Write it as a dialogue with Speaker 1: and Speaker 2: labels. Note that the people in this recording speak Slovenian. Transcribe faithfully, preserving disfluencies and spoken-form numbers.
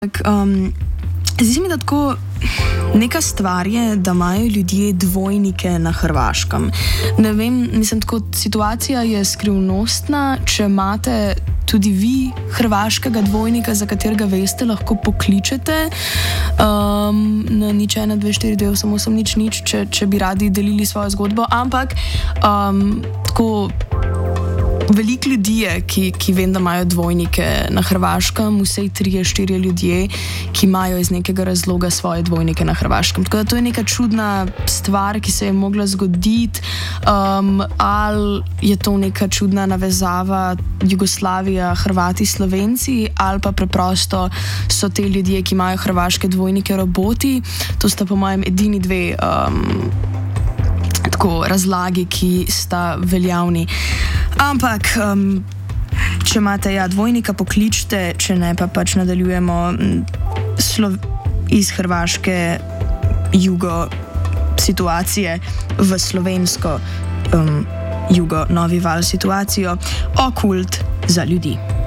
Speaker 1: Um, Zdi se mi, da tako neka stvar je, da imajo ljudje dvojnike na Hrvaškem. Ne vem, mislim, tako situacija je skrivnostna, če imate tudi vi hrvaškega dvojnika, za katerega veste, lahko pokličete um, na nič ena dve štiri dve osem osem nič nič, če, če bi radi delili svojo zgodbo, ampak um, tako. Veliko ljudi je, ki, ki vem, da imajo dvojnike na Hrvaškem, vsej trije, štirje ljudje, ki imajo iz nekega razloga svoje dvojnike na Hrvaškem. Tako da to je neka čudna stvar, ki se je mogla zgoditi, um, ali je to neka čudna navezava Jugoslavija, Hrvati, Slovenci, ali pa preprosto so te ljudje, ki imajo hrvaške dvojnike, roboti. To sta po mojem edini dve um, tako razlagi, ki sta veljavni. Ampak, um, če imate ja, dvojnika, pokličite, če ne, pa pač nadaljujemo Slo- iz Hrvaške jugo situacije v slovensko um, jugo novi val situacijo, okult za ljudi.